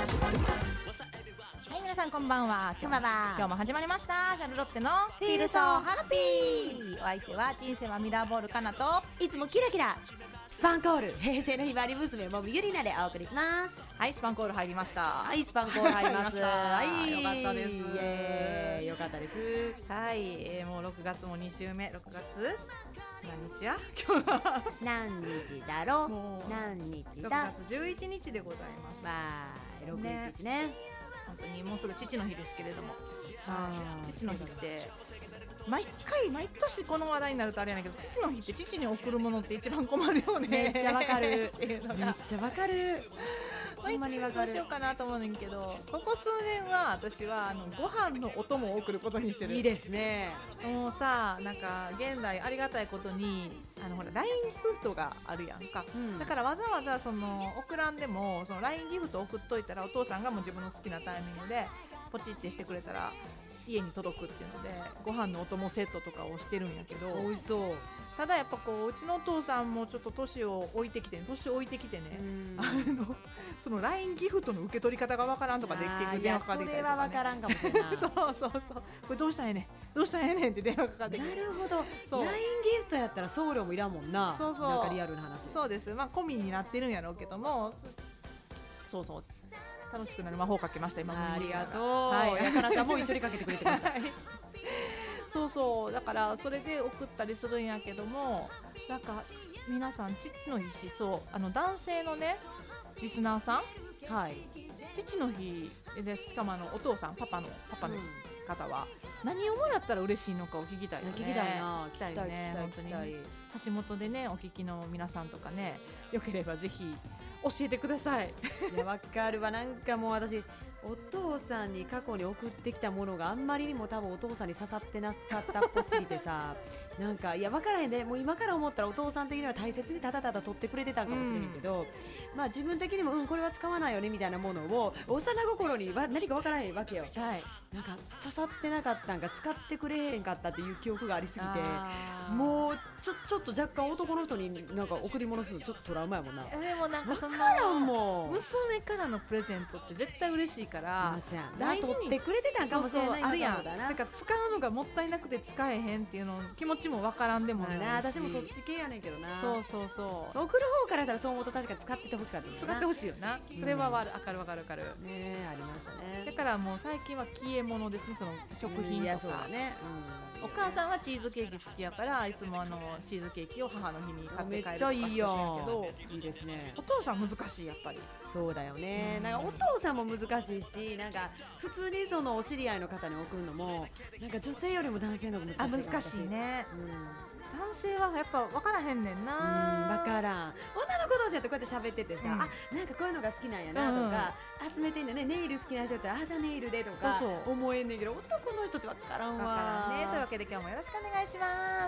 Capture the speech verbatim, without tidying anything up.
はい、皆さんこんばんは。 こんばんは。 今日も始まりましたシャルロッテのフィールソーハッピー。お相手は人生はミラーボールかなと、 いつもキラキラスパンコール平成のひまわり娘もみゆりなでお送りします。 はい、スパンコール入りました。 はい、スパンコール入りますはい、 はい、 よかったです。 イエーイよかったです。 はい、えー、もうろくがつもに週目。ろくがつ何日や今日は何日だろもう何日ろくだがつじゅういちにちでございます。 わーろくいちいちね。 本当にもうすぐ父の日ですけれども、 あー父の日って毎回毎年この話題になるとあれやねんけど、父の日って父に贈るものって一番困るよね。 めっちゃわかるっていうのめっがちゃわかるほんまにわかる。 どうしようかなと思うねんけど、ここ数年は私はあのご飯のお供を贈ることにしてる。 いいですね。 もうさ、なんか現代ありがたいことにあのほら ライン ギフトがあるやんか、 うん、 だからわざわざその送らんでもその ライン ギフト送っといたら、お父さんがもう自分の好きなタイミングでポチってしてくれたら家に届くっていうので、ご飯のお供セットとかをしてるんやけど、 美味しそう。 ただやっぱこううちのお父さんもちょっと年を置いてきて年を置いてきてね、あのその ライン ギフトの受け取り方がわからんとかで結局電話かかってきたりとか、ね、 それはわからんかもしれないそうそうそう、これどうしたんやねんどうしたんやねんって電話かかってきて、 なるほど。 そうライン ギフトやったら送料もいらんもんな。 そうそう、 なんかリアルな話。 そうです、まあ込みになってるんやろうけども、そうそう、楽しくなる魔法をかけました今。 ありがとう、 はい、 やかなちゃんも一緒にかけてくれてました、はい、 そうそう、だからそれで送ったりするんやけども、なんか皆さん父の日、そうあの男性のねリスナーさん、はい、父の日で、しかもあのお父さんパパのパパの方は何をもらったら嬉しいのかを聞きたいよね。 聞きたいな、 聞きたいよね、本当に。橋本でねお聞きの皆さんとかね、よければぜひ教えてください。 いや、わかるわ。なんかもう私お父さんに過去に送ってきたものがあんまりにも多分お父さんに刺さってなかったっぽすぎてさなんかいや分からへんね、もう今から思ったらお父さん的には大切にただただ取ってくれてたんかもしれへんけど、うん、まあ自分的にもうんこれは使わないよねみたいなものを幼心にわ何か分からへんわけよ、はい、なんか刺さってなかったんか使ってくれへんかったっていう記憶がありすぎて、もうちょちょっと若干男の人になんか贈り物するのちょっとトラウマやもんな。 でもなんかその娘からのプレゼントって絶対嬉しいから大事に取ってくれてたんかもしれない。 あるやん、なんか使うのがもったいなくて使えへんっていうの気持ちもわからんでもないし、 まあ、私もそっち系やねんけどな。 そうそうそう、 送る方からしたらそう思うと確かに使っててほしかったよな。 使ってほしいよな、それはわかるわかるわかるね、ありましたね。 だからもう最近は消え物ですね、その食品とか。いやそうだね、うん、お母さんはチーズケーキ好きやからいつもあのチーズケーキを母の日に買って帰るとかしてるんやけど、 いいですね。 お父さん難しい、やっぱり。 そうだよね、うん、なんかお父さんも難しいし、なんか普通にそのお知り合いの方に送るのもなんか女性よりも男性の方が難しい。 あ、難しいね、うん、男性はやっぱ分からへんねんな。 うん、分からん。女の子同士だとこうやって喋っててさ、うん、あ、なんかこういうのが好きなんやなとか、うん、集めてんだね、ネイル好きな人だったらあ、じゃあネイルでとか思えんねんけど、男の人って分からんわ。 分からんね。というわけで今日もよろしくお願いします。